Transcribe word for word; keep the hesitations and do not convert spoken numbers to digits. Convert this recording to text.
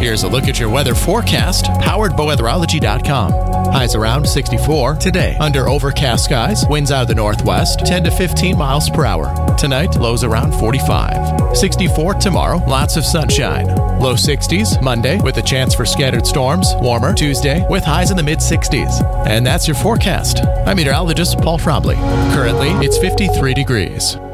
Here's a look at your weather forecast, powered by weatherology dot com. Highs around sixty-four today. Under overcast skies, winds out of the northwest, ten to fifteen miles per hour. Tonight, lows around forty-five. sixty-four tomorrow, lots of sunshine. Low sixties Monday with a chance for scattered storms. Warmer Tuesday with highs in the mid-sixties. And that's your forecast. I'm meteorologist Paul Trombley. Currently, it's fifty-three degrees.